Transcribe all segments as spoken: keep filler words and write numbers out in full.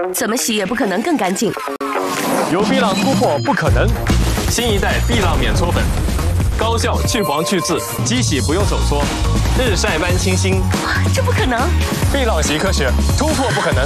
怎么洗也不可能更干净。 有碧浪突破不可能，新一代碧浪免搓粉，高效去黄去渍，机洗不用手搓，日晒般清新。 这不可能！ 碧浪洗科学，突破不可能。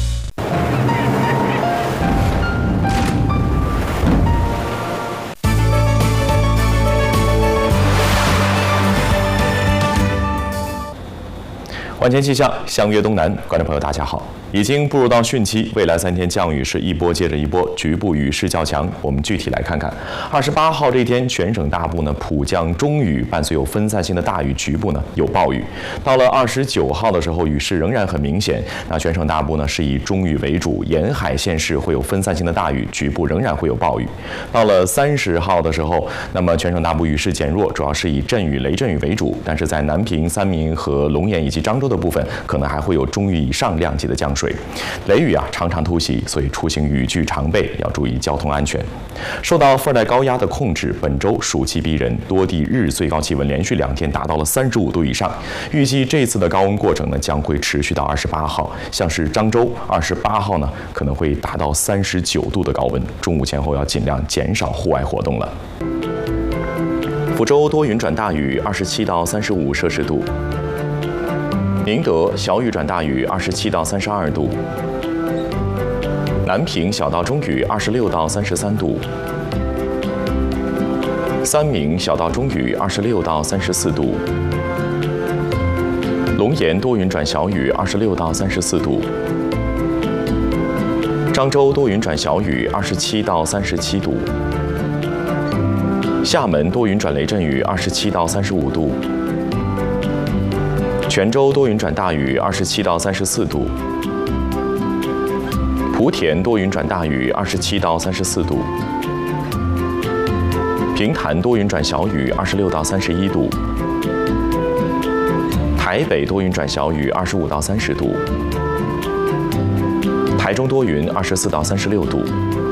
万千气象，相约东南，观众朋友大家好。已经步入到汛期，未来三天降雨是一波接着一波，局部雨势较强。我们具体来看看，二十八号这一天，全省大部呢普降中雨，伴随有分散性的大雨，局部呢有暴雨。到了二十九号的时候，雨势仍然很明显。那全省大部呢是以中雨为主，沿海县市会有分散性的大雨，局部仍然会有暴雨。到了三十号的时候，那么全省大部雨势减弱，主要是以阵雨、雷阵雨为主。但是在南平、三明和龙岩以及漳州的部分，可能还会有中雨以上量级的降水。 雷雨啊常常突袭，所以出行雨具常备，要注意交通安全。受到副热带高压的控制，本周暑气逼人，多地日最高气温连续两天达到了三十五度以上。预计这次的高温过程呢将会持续到二十八号，像是漳州二十八号呢可能会达到三十九度的高温，中午前后要尽量减少户外活动了。福州多云转大雨，二十七到三十五摄氏度。 宁德小雨转大雨，二十七到三十二度；南平小到中雨，二十六到三十三度；三明小到中雨，二十六到三十四度；龙岩多云转小雨，二十六到三十四度；漳州多云转小雨，二十七到三十七度；厦门多云转雷阵雨，二十七到三十五度。 泉州多云转大雨，二十七到三十四度；莆田多云转大雨，二十七到三十四度；平潭多云转小雨，二十六到三十一度；台北多云转小雨，二十五到三十度；台中多云，二十四到三十六度；